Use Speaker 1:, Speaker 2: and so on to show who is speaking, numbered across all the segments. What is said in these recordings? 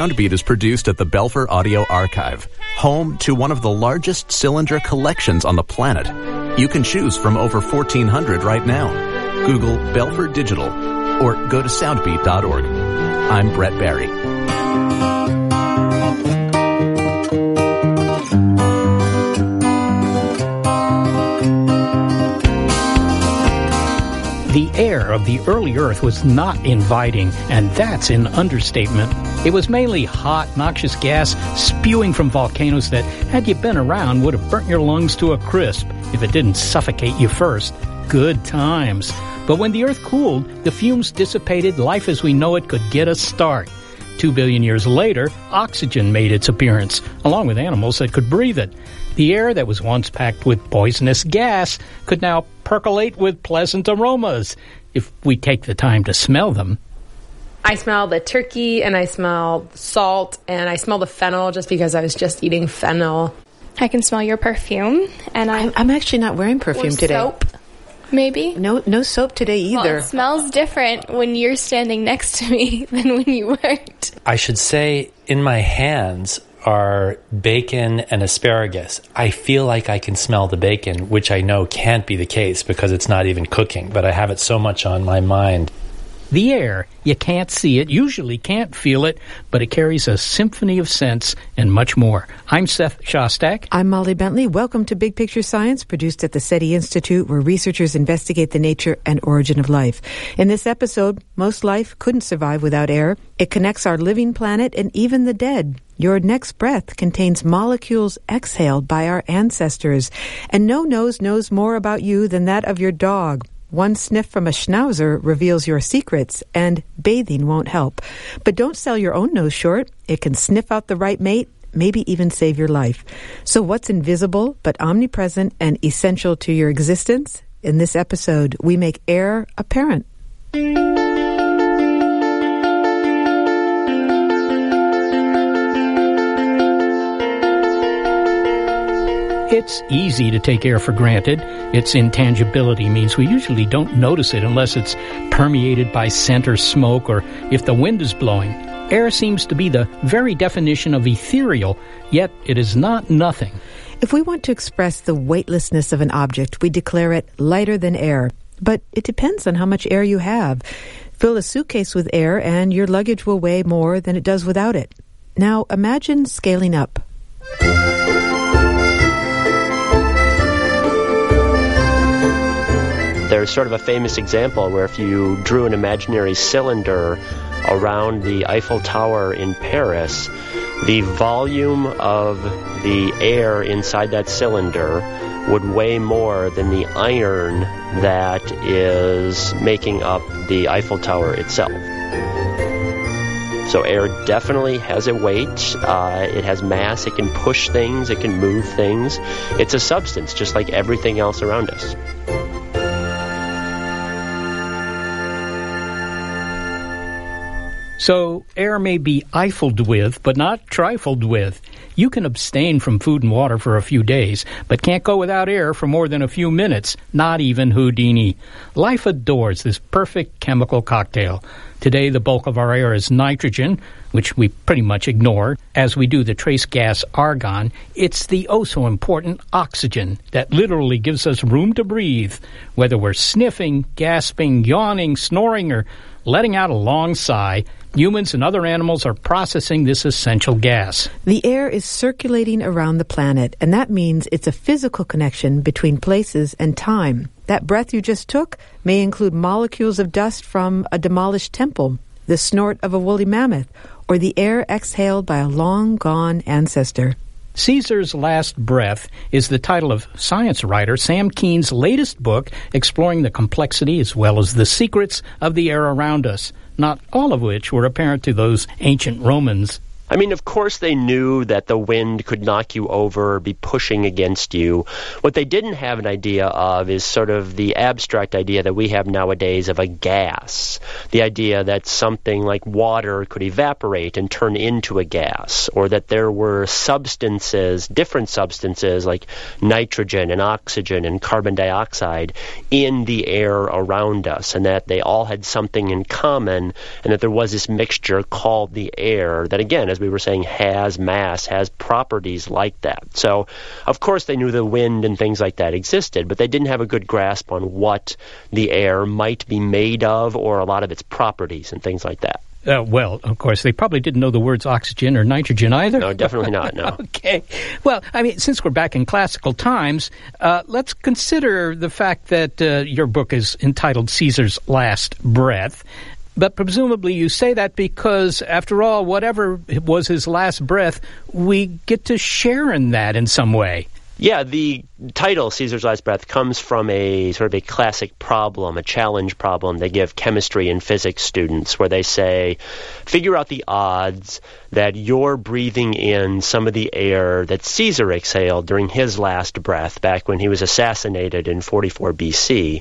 Speaker 1: Soundbeat is produced at the Belfer Audio Archive, home to one of the largest cylinder collections on the planet. You can choose from over 1,400 right now. Google Belfer Digital or go to soundbeat.org. I'm Brett Barry.
Speaker 2: The air of the early Earth was not inviting, and that's an understatement. It was mainly hot, noxious gas spewing from volcanoes that, had you been around, would have burnt your lungs to a crisp if it didn't suffocate you first. Good times. But when the Earth cooled, the fumes dissipated, life as we know it could get a start. 2 billion years later, oxygen made its appearance, along with animals that could breathe it. The air that was once packed with poisonous gas could now percolate with pleasant aromas, if we take the time to smell them.
Speaker 3: I smell the turkey, and I smell salt, and I smell the fennel just because I was just eating fennel.
Speaker 4: I can smell your perfume, and
Speaker 5: I'm actually not wearing perfume today.
Speaker 4: Soap, maybe?
Speaker 5: No soap today either.
Speaker 4: Well, it smells different when you're standing next to me than when you weren't.
Speaker 6: I should say, in my hands are bacon and asparagus. I feel like I can smell the bacon, which I know can't be the case because it's not even cooking, but I have it so much on my mind.
Speaker 2: The air, you can't see it, usually can't feel it, but it carries a symphony of scents and much more. I'm Seth Shostak.
Speaker 5: I'm Molly Bentley. Welcome to Big Picture Science, produced at the SETI Institute, where researchers investigate the nature and origin of life. In this episode, most life couldn't survive without air. It connects our living planet and even the dead. Your next breath contains molecules exhaled by our ancestors, and no nose knows more about you than that of your dog. One sniff from a schnauzer reveals your secrets, and bathing won't help. But don't sell your own nose short. It can sniff out the right mate, maybe even save your life. So what's invisible but omnipresent and essential to your existence? In this episode, we make air apparent.
Speaker 2: It's easy to take air for granted. Its intangibility means we usually don't notice it unless it's permeated by scent or smoke or if the wind is blowing. Air seems to be the very definition of ethereal, yet it is not nothing.
Speaker 5: If we want to express the weightlessness of an object, we declare it lighter than air. But it depends on how much air you have. Fill a suitcase with air and your luggage will weigh more than it does without it. Now imagine scaling up.
Speaker 7: There's sort of a famous example where if you drew an imaginary cylinder around the Eiffel Tower in Paris, the volume of the air inside that cylinder would weigh more than the iron that is making up the Eiffel Tower itself. So air definitely has a weight, it has mass, it can push things, it can move things. It's a substance just like everything else around us.
Speaker 2: So air may be Eiffeled with, but not trifled with. You can abstain from food and water for a few days, but can't go without air for more than a few minutes, not even Houdini. Life adores this perfect chemical cocktail. Today, the bulk of our air is nitrogen, which we pretty much ignore. As we do the trace gas argon, it's the oh-so-important oxygen that literally gives us room to breathe, whether we're sniffing, gasping, yawning, snoring, or letting out a long sigh. Humans and other animals are processing this essential gas.
Speaker 5: The air is circulating around the planet, and that means it's a physical connection between places and time. That breath you just took may include molecules of dust from a demolished temple, the snort of a woolly mammoth, or the air exhaled by a long-gone ancestor.
Speaker 2: Caesar's Last Breath is the title of science writer Sam Keen's latest book exploring the complexity as well as the secrets of the air around us, not all of which were apparent to those ancient Romans.
Speaker 7: I mean, of course they knew that the wind could knock you over, be pushing against you. What they didn't have an idea of is sort of the abstract idea that we have nowadays of a gas. The idea that something like water could evaporate and turn into a gas, or that there were substances, different substances like nitrogen and oxygen and carbon dioxide in the air around us, and that they all had something in common, and that there was this mixture called the air that, again, as as we were saying, has mass, has properties like that. So, of course, they knew the wind and things like that existed, but they didn't have a good grasp on what the air might be made of or a lot of its properties and things like that.
Speaker 2: Well, of course, they probably didn't know the words oxygen or nitrogen either.
Speaker 7: No, definitely not, no.
Speaker 2: Okay. Well, I mean, since we're back in classical times, let's consider the fact that your book is entitled Caesar's Last Breath. But presumably you say that because, after all, whatever was his last breath, we get to share in that in some way.
Speaker 7: Yeah, the title, Caesar's Last Breath, comes from a sort of a classic problem, a challenge problem they give chemistry and physics students, where they say, figure out the odds that you're breathing in some of the air that Caesar exhaled during his last breath back when he was assassinated in 44 BC.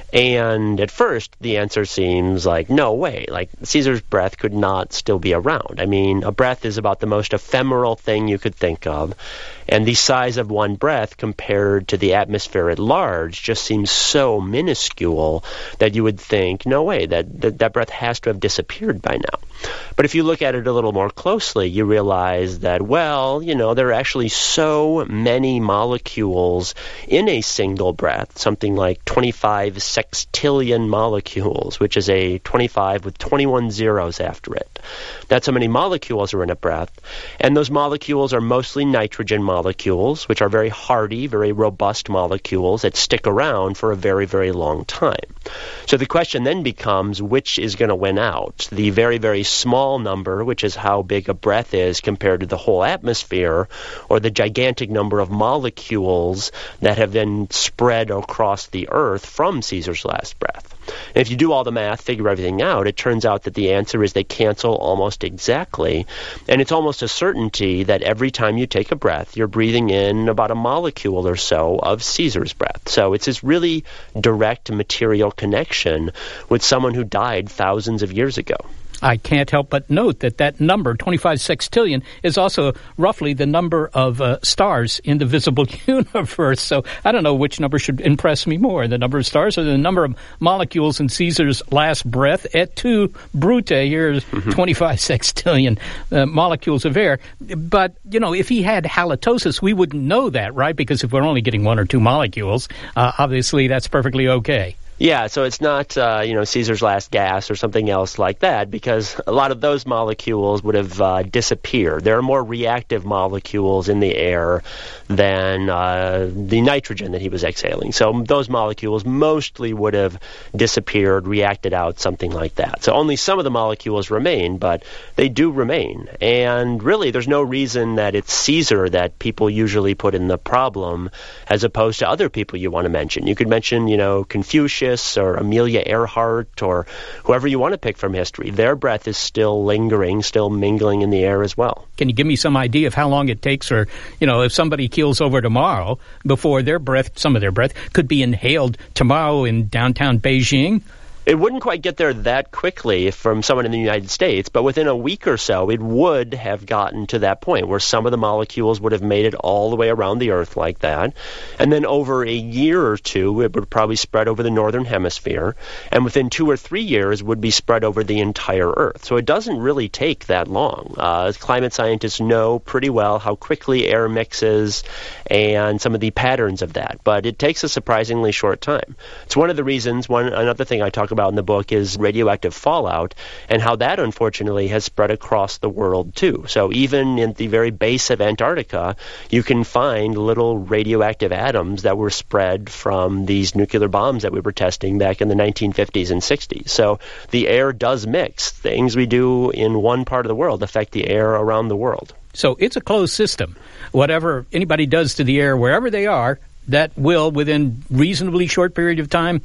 Speaker 7: And at first, the answer seems like, no way, like Caesar's breath could not still be around. I mean, a breath is about the most ephemeral thing you could think of, and the size of one breath compared to the atmosphere at large just seems so minuscule that you would think, no way, that breath has to have disappeared by now. But if you look at it a little more closely, you realize that, well, there are actually so many molecules in a single breath, something like 25 sextillion molecules, which is a 25 with 21 zeros after it. That's how many molecules are in a breath. And those molecules are mostly nitrogen molecules, which are very hardy, very robust molecules that stick around for a very, very long time. So the question then becomes, which is going to win out? The very, very small number, which is how big a breath is compared to the whole atmosphere, or the gigantic number of molecules that have been spread across the earth from Caesar's last breath. And if you do all the math, figure everything out, it turns out that the answer is they cancel almost exactly. And it's almost a certainty that every time you take a breath, you're breathing in about a molecule or so of Caesar's breath. So it's this really direct material connection with someone who died thousands of years ago.
Speaker 2: I can't help but note that number, 25 sextillion, is also roughly the number of stars in the visible universe. So I don't know which number should impress me more, the number of stars or the number of molecules in Caesar's last breath. Et tu, Brute, here's 25 sextillion molecules of air. But, if he had halitosis, we wouldn't know that, right? Because if we're only getting one or two molecules, obviously that's perfectly okay.
Speaker 7: Yeah, so it's not, Caesar's last gas or something else like that, because a lot of those molecules would have disappeared. There are more reactive molecules in the air than the nitrogen that he was exhaling. So those molecules mostly would have disappeared, reacted out, something like that. So only some of the molecules remain, but they do remain. And really, there's no reason that it's Caesar that people usually put in the problem as opposed to other people you want to mention. You could mention, Confucius, or Amelia Earhart, or whoever you want to pick from history. Their breath is still lingering, still mingling in the air as well.
Speaker 2: Can you give me some idea of how long it takes, or, if somebody keels over tomorrow, before some of their breath could be inhaled tomorrow in downtown Beijing?
Speaker 7: It wouldn't quite get there that quickly from someone in the United States, but within a week or so, it would have gotten to that point where some of the molecules would have made it all the way around the Earth like that. And then over a year or two, it would probably spread over the northern hemisphere. And within 2 or 3 years, would be spread over the entire Earth. So it doesn't really take that long. Climate scientists know pretty well how quickly air mixes and some of the patterns of that. But it takes a surprisingly short time. It's one of the reasons, another thing I talk about in the book is radioactive fallout, and how that unfortunately has spread across the world too. So even in the very base of Antarctica, you can find little radioactive atoms that were spread from these nuclear bombs that we were testing back in the 1950s and 60s. So the air does mix. Things we do in one part of the world affect the air around the world.
Speaker 2: So it's a closed system. Whatever anybody does to the air, wherever they are, that will, within reasonably short period of time,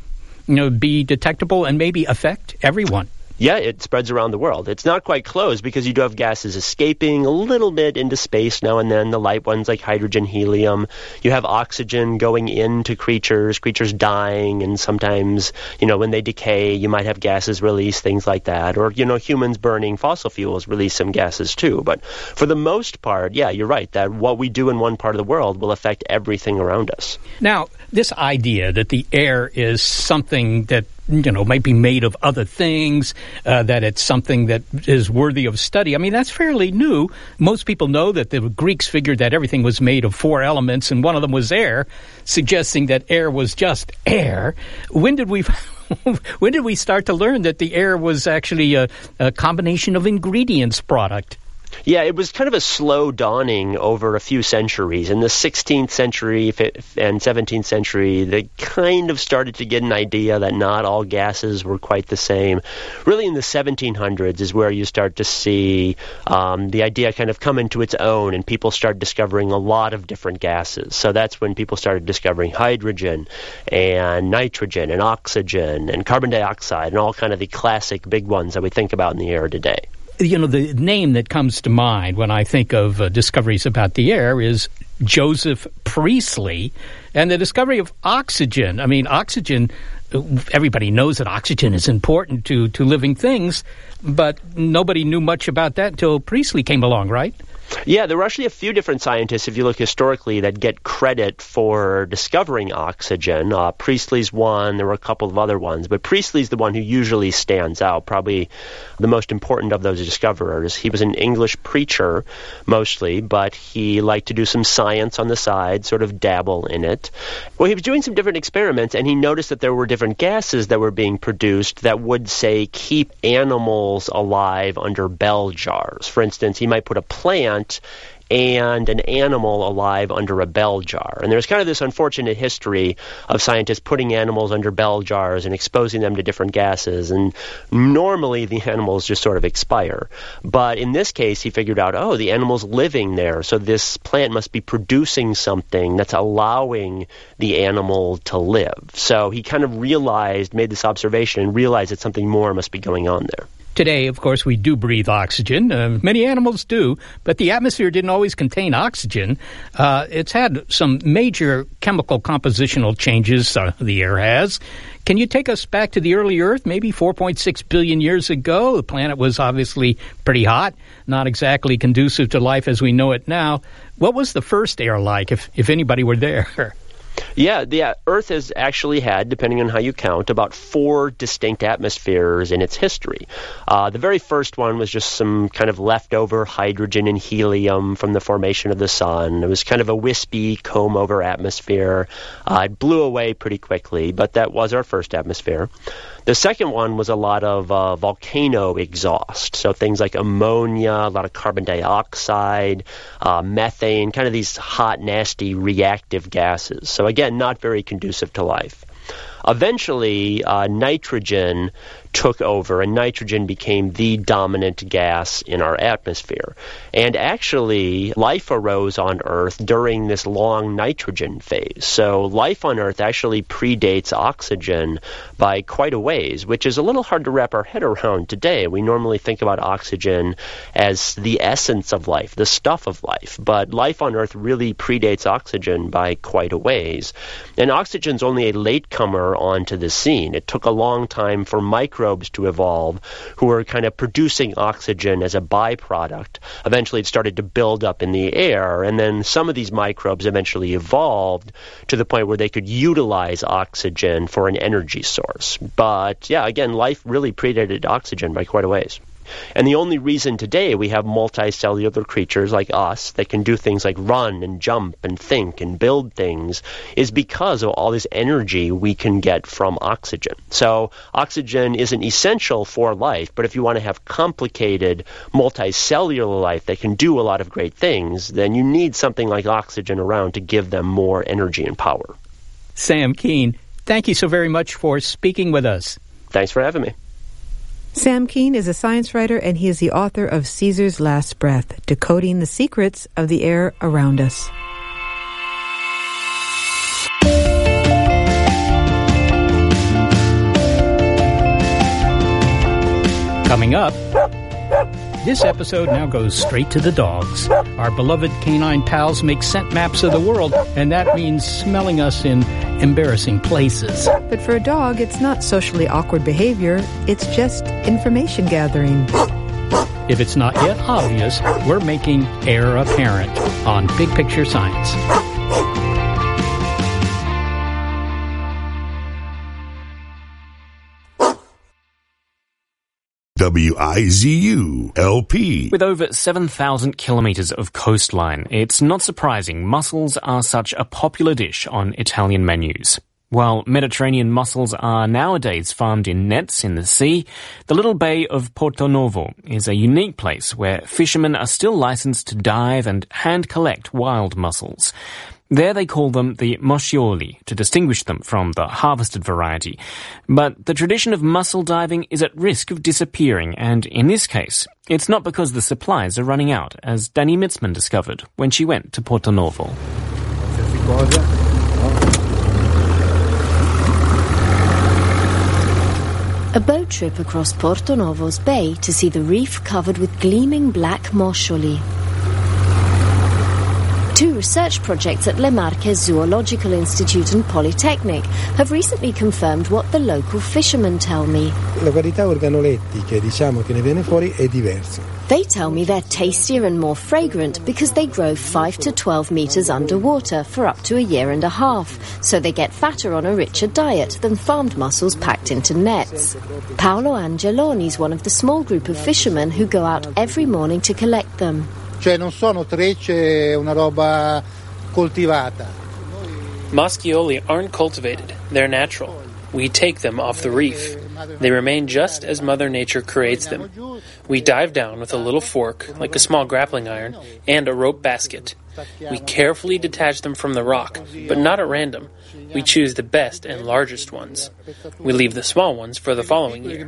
Speaker 2: be detectable and maybe affect everyone.
Speaker 7: Yeah, it spreads around the world. It's not quite closed because you do have gases escaping a little bit into space now and then, the light ones like hydrogen, helium. You have oxygen going into creatures dying, and sometimes, when they decay, you might have gases release, things like that. Or, humans burning fossil fuels release some gases too. But for the most part, yeah, you're right, that what we do in one part of the world will affect everything around us.
Speaker 2: Now, this idea that the air is something that might be made of other things, that it's something that is worthy of study. I mean, that's fairly new. Most people know that the Greeks figured that everything was made of 4 elements, and one of them was air, suggesting that air was just air. When did we start to learn that the air was actually a combination of ingredients product?
Speaker 7: Yeah, it was kind of a slow dawning over a few centuries. In the 16th century and 17th century, they kind of started to get an idea that not all gases were quite the same. Really, in the 1700s is where you start to see the idea kind of come into its own, and people start discovering a lot of different gases. So that's when people started discovering hydrogen and nitrogen and oxygen and carbon dioxide and all kind of the classic big ones that we think about in the air today.
Speaker 2: The name that comes to mind when I think of discoveries about the air is Joseph Priestley and the discovery of oxygen. I mean, oxygen, everybody knows that oxygen is important to living things, but nobody knew much about that until Priestley came along, right?
Speaker 7: Yeah, there were actually a few different scientists, if you look historically, that get credit for discovering oxygen. Priestley's one, there were a couple of other ones, but Priestley's the one who usually stands out, probably the most important of those discoverers. He was an English preacher, mostly, but he liked to do some science on the side, sort of dabble in it. Well, he was doing some different experiments, and he noticed that there were different gases that were being produced that would, say, keep animals alive under bell jars. For instance, he might put a plant and an animal alive under a bell jar. And there's kind of this unfortunate history of scientists putting animals under bell jars and exposing them to different gases, and normally the animals just sort of expire. But in this case, he figured out, the animal's living there, so this plant must be producing something that's allowing the animal to live. So he kind of made this observation and realized that something more must be going on there.
Speaker 2: Today, of course, we do breathe oxygen. Many animals do, but the atmosphere didn't always contain oxygen. It's had some major chemical compositional changes, the air has. Can you take us back to the early Earth, maybe 4.6 billion years ago? The planet was obviously pretty hot, not exactly conducive to life as we know it now. What was the first air like, if anybody were there?
Speaker 7: Yeah, the Earth has actually had, depending on how you count, about 4 distinct atmospheres in its history. The very first one was just some kind of leftover hydrogen and helium from the formation of the sun. It was kind of a wispy, comb-over atmosphere. It blew away pretty quickly, but that was our first atmosphere. The second one was a lot of volcano exhaust, so things like ammonia, a lot of carbon dioxide, methane, kind of these hot, nasty, reactive gases. So again, not very conducive to life. Eventually, nitrogen took over, and nitrogen became the dominant gas in our atmosphere. And actually, life arose on Earth during this long nitrogen phase. So life on Earth actually predates oxygen by quite a ways, which is a little hard to wrap our head around today. We normally think about oxygen as the essence of life, the stuff of life. But life on Earth really predates oxygen by quite a ways. And oxygen's only a latecomer onto the scene. It took a long time for microbes to evolve who were kind of producing oxygen as a byproduct. Eventually it started to build up in the air, and then some of these microbes eventually evolved to the point where they could utilize oxygen for an energy source. But yeah, again, life really predated oxygen by quite a ways. And the only reason today we have multicellular creatures like us that can do things like run and jump and think and build things is because of all this energy we can get from oxygen. So oxygen isn't essential for life, but if you want to have complicated multicellular life that can do a lot of great things, then you need something like oxygen around to give them more energy and power.
Speaker 2: Sam Kean, thank you so very much for speaking with us.
Speaker 7: Thanks for having me.
Speaker 5: Sam Kean is a science writer, and he is the author of Caesar's Last Breath, Decoding the Secrets of the Air Around Us.
Speaker 2: Coming up, this episode now goes straight to the dogs. Our beloved canine pals make scent maps of the world, and that means smelling us in embarrassing places.
Speaker 5: But for a dog, it's not socially awkward behavior. It's just information gathering.
Speaker 2: If it's not yet obvious, we're making air apparent on Big Picture Science.
Speaker 8: WIZU-LP.
Speaker 9: With over 7,000 kilometers of coastline, it's not surprising mussels are such a popular dish on Italian menus. While Mediterranean mussels are nowadays farmed in nets in the sea, the little bay of Portonovo is a unique place where fishermen are still licensed to dive and hand-collect wild mussels. There they call them the moscioli to distinguish them from the harvested variety. But the tradition of mussel diving is at risk of disappearing, and in this case, it's not because the supplies are running out, as Dani Mitzman discovered when she went to Portonovo.
Speaker 10: A boat trip across Portonovo's bay to see the reef covered with gleaming black moscioli. Two research projects at Le Marche Zoological Institute and Polytechnic have recently confirmed what the local fishermen tell me.
Speaker 11: La qualità organolettica, diciamo, che ne viene fuori è diversa.
Speaker 10: They tell me they're tastier and more fragrant because they grow 5 to 12 meters underwater for up to a year and a half, so they get fatter on a richer diet than farmed mussels packed into nets. Paolo Angeloni's one of the small group of fishermen who go out every morning to collect them.
Speaker 11: Cioè non sono trecce, una roba coltivata.
Speaker 12: Moscioli aren't cultivated, they're natural. We take them off the reef. They remain just as Mother Nature creates them. We dive down with a little fork, like a small grappling iron, and a rope basket. We carefully detach them from the rock, but not at random. We choose the best and largest ones. We leave the small ones for the following year.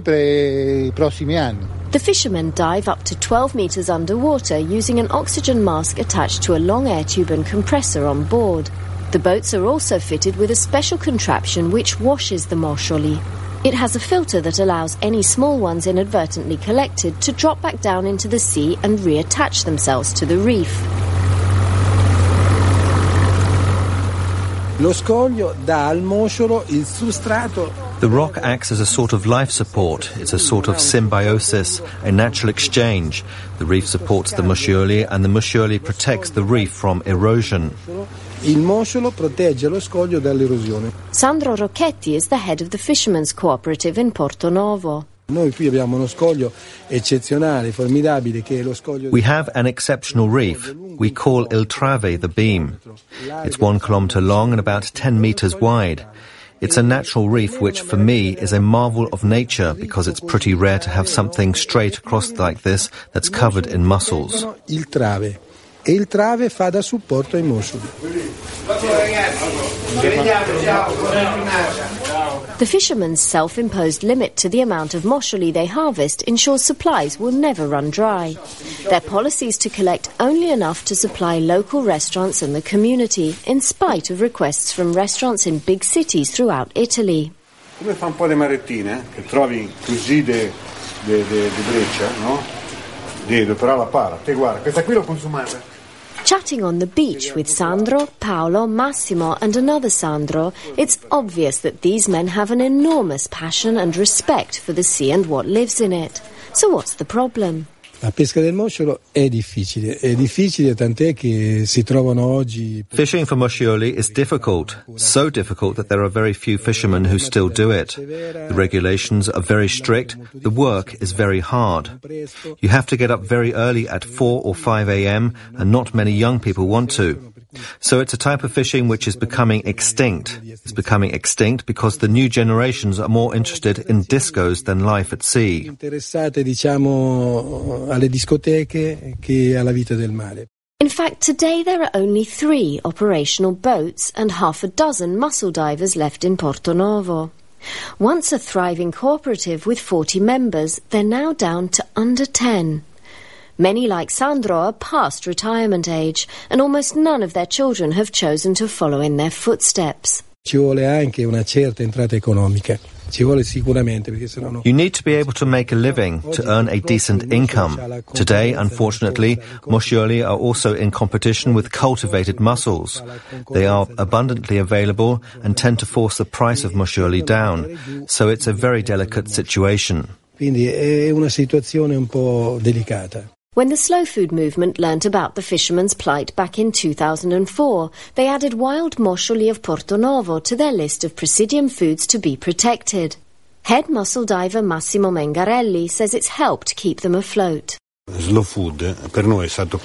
Speaker 10: The fishermen dive up to 12 meters underwater using an oxygen mask attached to a long air tube and compressor on board. The boats are also fitted with a special contraption which washes the moscioli. It has a filter that allows any small ones inadvertently collected to drop back down into the sea and reattach themselves to the reef.
Speaker 11: Lo scoglio dà al mosciolo il substrato.
Speaker 13: The rock acts as a sort of life support. It's a sort of symbiosis, a natural exchange. The reef supports the moscioli and the moscioli protects the reef from erosion.
Speaker 11: Il mosciolo protegge lo scoglio dall'erosione.
Speaker 10: Sandro Rocchetti is the head of the Fishermen's Cooperative in Portonovo.
Speaker 11: Noi qui abbiamo uno scoglio eccezionale, formidabile, che è lo scoglio.
Speaker 13: We have an exceptional reef. We call Il Trave the beam. It's 1 kilometre long and about 10 metres wide. It's a natural reef which, for me, is a marvel of nature because it's pretty rare to have something straight across like this that's covered in mussels.
Speaker 11: Il Trave. E il Trave fa da supporto ai moscioli.
Speaker 10: The fishermen's self-imposed limit to the amount of moscioli they harvest ensures supplies will never run dry. Their policy is to collect only enough to supply local restaurants and the community, in spite of requests from restaurants in big cities throughout Italy.
Speaker 14: Come fa un po' le marettine, che trovi così di breccia, no? Dietro, però la pala. Te guarda, questa qui l'ho consumata.
Speaker 10: Chatting on the beach with Sandro, Paolo, Massimo and another Sandro, it's obvious that these men have an enormous passion and respect for the sea and what lives in it. So what's the problem?
Speaker 11: La pesca del mosciolo è difficile tant'è che si trovano oggi.
Speaker 13: Fishing for moscioli is difficult, so difficult that there are very few fishermen who still do it. The regulations are very strict, the work is very hard. You have to get up very early at 4 or 5 a.m. and not many young people want to. So it's a type of fishing which is becoming extinct. It's becoming extinct because the new generations are more interested in discos than life at sea.
Speaker 11: Interessate, diciamo, alle discoteche che alla vita del mare.
Speaker 10: In fact, today there are only 3 operational boats and half a dozen mussel divers left in Portonovo. Once a thriving cooperative with 40 members, they're now down to under 10. Many, like Sandro, are past retirement age, and almost none of their children have chosen to follow in their footsteps.
Speaker 11: Ci vuole anche una certa entrata economica. Ci vuole sicuramente, perché sennò no.
Speaker 13: You need to be able to make a living, to earn a decent income. Today, unfortunately, moscioli are also in competition with cultivated mussels. They are abundantly available and tend to force the price of moscioli down. So it's a very delicate situation.
Speaker 11: Quindi è una situazione un po' delicata.
Speaker 10: When the slow food movement learnt about the fishermen's plight back in 2004, they added wild moscioli of Portonovo to their list of Presidium foods to be protected. Head mussel diver Massimo Mengarelli says it's helped keep them afloat.
Speaker 14: Slow food per noi è stato